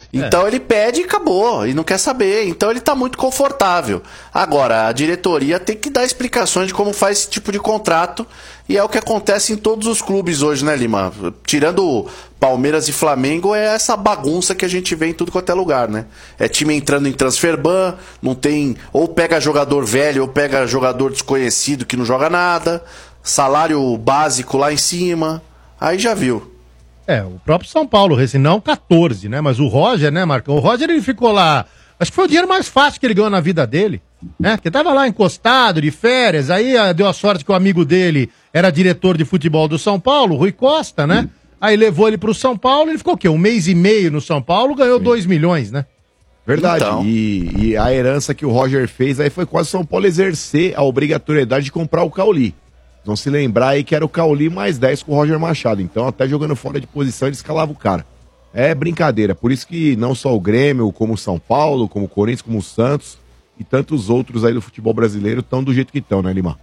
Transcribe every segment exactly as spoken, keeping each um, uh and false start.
Então é. ele pede e acabou, e não quer saber. Então ele tá muito confortável. Agora, a diretoria tem que dar explicações de como faz esse tipo de contrato, e é o que acontece em todos os clubes hoje, né, Lima? Tirando Palmeiras e Flamengo, é essa bagunça que a gente vê em tudo quanto é lugar, né? É time entrando em transfer ban, não tem... Ou pega jogador velho, ou pega jogador desconhecido que não joga nada, salário básico lá em cima, aí já viu. É, o próprio São Paulo, não quatorze, né? Mas o Roger, né, Marcão? O Roger, ele ficou lá... Acho que foi o dinheiro mais fácil que ele ganhou na vida dele, né? Porque tava lá encostado, de férias, aí ah, deu a sorte que o amigo dele era diretor de futebol do São Paulo, Rui Costa, né? Hum. Aí levou ele pro São Paulo, ele ficou o quê? Um mês e meio no São Paulo, ganhou dois milhões, né? Verdade, então. e, e a herança que o Roger fez aí foi quase o São Paulo exercer a obrigatoriedade de comprar o Cauli. Vão se lembrar aí que era o Cauli mais dez com o Roger Machado. Então, até jogando fora de posição, ele escalava o cara. É brincadeira. Por isso que não só o Grêmio, como o São Paulo, como o Corinthians, como o Santos e tantos outros aí do futebol brasileiro estão do jeito que estão, né, Lima?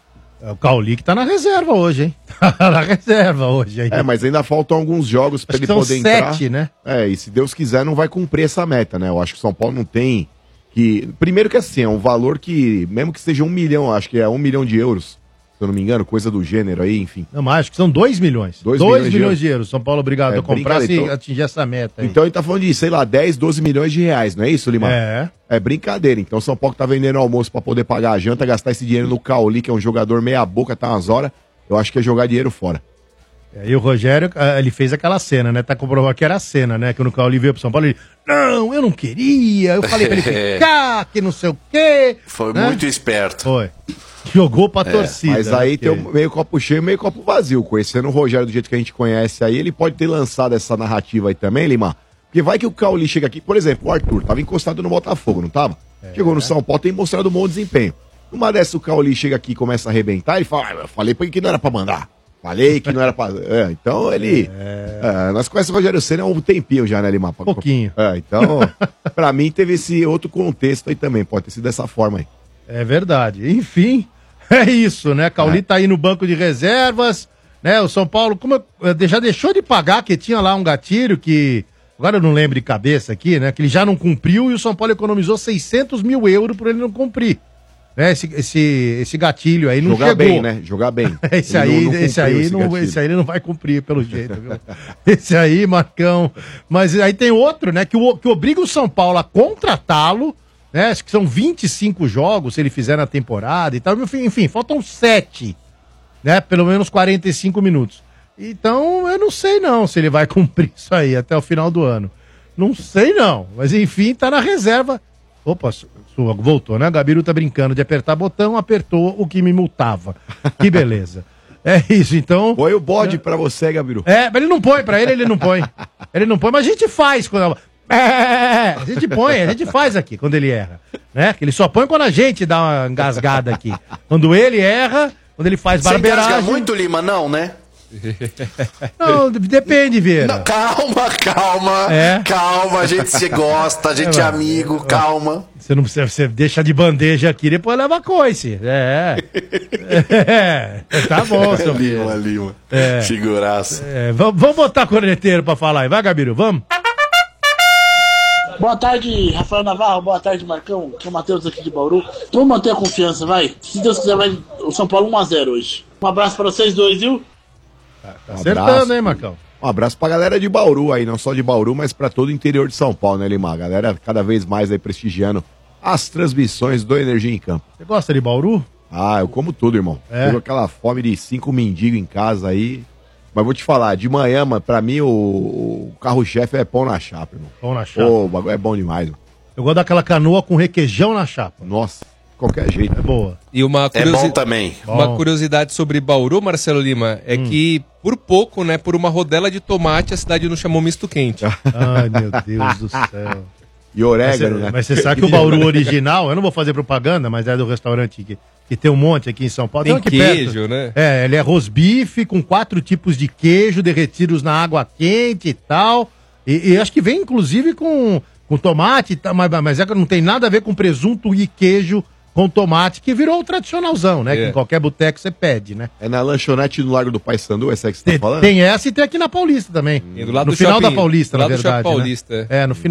É o Cauli que tá na reserva hoje, hein? Tá na reserva hoje. Aí. É, mas ainda faltam alguns jogos pra acho ele são poder sete, entrar. Né? É, e se Deus quiser não vai cumprir essa meta, né? Eu acho que o São Paulo não tem que... Primeiro que assim, é um valor que, mesmo que seja um milhão, acho que é um milhão de euros, se eu não me engano, coisa do gênero aí, enfim. Não, mas acho que são dois milhões. dois milhões, milhões, milhões de euros. São Paulo obrigado é, a comprar se então, atingir essa meta aí. Então ele tá falando de, sei lá, dez, doze milhões de reais, não é isso, Lima? É. É brincadeira. Então São Paulo tá vendendo almoço pra poder pagar a janta, gastar esse dinheiro no Cauli, que é um jogador meia boca, tá umas horas. Eu acho que é jogar dinheiro fora. É, e o Rogério, ele fez aquela cena, né? Tá comprovando que era a cena, né? Que o Cauli veio pro São Paulo e ele, não, eu não queria. Eu falei pra ele ficar, que não sei o quê. Foi né? muito esperto. Foi. Jogou pra É, torcida. mas aí né? tem o meio copo cheio e meio copo vazio. Conhecendo o Rogério do jeito que a gente conhece aí, ele pode ter lançado essa narrativa aí também, Lima. Porque vai que o Cauli chega aqui, por exemplo, o Arthur tava encostado no Botafogo, não tava? É. Chegou no São Paulo, tem mostrado um bom desempenho. Numa dessa o Cauli chega aqui e começa a arrebentar, ele fala, ah, eu falei que não era pra mandar. Falei que não era pra... É, então ele... É... É, nós conhecemos o Rogério Ceni há um tempinho já, né, Lima? Um pouquinho. É, então, pra mim teve esse outro contexto aí também, pode ter sido dessa forma aí. É verdade. Enfim, é isso, né? Cauli é. tá aí no banco de reservas, né? O São Paulo como eu, já deixou de pagar, que tinha lá um gatilho que... Agora eu não lembro de cabeça aqui, né? Que ele já não cumpriu e o São Paulo economizou seiscentos mil euros por ele não cumprir. Né, esse, esse, esse gatilho aí não Jogar chegou. bem, né? Jogar bem. esse, aí, não, não esse, aí esse, não, esse aí ele não vai cumprir, pelo jeito. Viu? Esse aí, Marcão. Mas aí tem outro, né? Que, o, que obriga o São Paulo a contratá-lo, né? Acho que são vinte e cinco jogos se ele fizer na temporada e tal. Enfim, enfim, faltam sete, né? Pelo menos quarenta e cinco minutos. Então, eu não sei não se ele vai cumprir isso aí até o final do ano. Não sei não. Mas enfim, tá na reserva. Opa, voltou, né? A Gabiru tá brincando de apertar botão, apertou o que me multava. Que beleza. É isso, então... Põe o bode é... pra você, Gabiru. É, mas ele não põe, pra ele ele não põe. Ele não põe, mas a gente faz quando... É, a gente põe, a gente faz aqui quando ele erra. Né? Ele só põe quando a gente dá uma engasgada aqui. Quando ele erra, quando ele faz barbeiragem... Você engasga muito, Lima, não, né? Não, depende, Vieira. Não, calma, calma, é? calma, a gente se gosta, a gente é, é amigo, é, calma. Você não precisa, você deixa de bandeja aqui, depois leva coice. É. é. Tá bom, seu Lima, Lima. É. Figuraça. É. Vamos, vamos botar corneteiro pra falar aí, vai, Gabiru, vamos? Boa tarde, Rafael Navarro, boa tarde, Marcão, que é o Matheus aqui de Bauru. Vamos manter a confiança, vai. Se Deus quiser, vai o São Paulo um a zero hoje. Um abraço pra vocês dois, viu? Tá, tá um acertando, abraço, hein, Marcão? Um abraço pra galera de Bauru aí, não só de Bauru, mas pra todo o interior de São Paulo, né, Lima? A galera cada vez mais aí prestigiando as transmissões do Energia em Campo. Você gosta de Bauru? Ah, eu como tudo, irmão. É. Tenho aquela fome de cinco mendigos em casa aí. Mas vou te falar, de manhã, mano, pra mim o, o carro-chefe é pão na chapa, irmão. Pão na chapa. Pô, o bagulho é bom demais, mano. Eu gosto daquela canoa com requeijão na chapa. Nossa. Qualquer jeito. É boa. E uma curiosi... É bom também. Uma Bom. curiosidade sobre Bauru, Marcelo Lima, é hum. que por pouco, né, por uma rodela de tomate, a cidade não chamou misto quente. Ai, meu Deus do céu. E orégano, mas, né? Mas você sabe que o Bauru original, eu não vou fazer propaganda, mas é do restaurante que, que tem um monte aqui em São Paulo. Tem, tem queijo, perto. né? É, ele é rosbife com quatro tipos de queijo derretidos na água quente e tal. E, e acho que vem, inclusive, com, com tomate, mas, mas é que não tem nada a ver com presunto e queijo com tomate, que virou o tradicionalzão, né? É. Que em qualquer boteco você pede, né? É na lanchonete do Largo do Paissandu, essa que você tem, tá falando? Tem essa e tem aqui na Paulista também. Hum. Do lado no do final shopping, da Paulista, do na lado verdade. do Paulista. Né? É, no final.